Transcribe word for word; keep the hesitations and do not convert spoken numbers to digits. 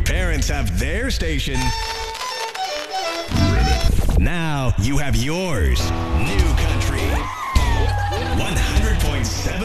parents have their station. Now you have yours. New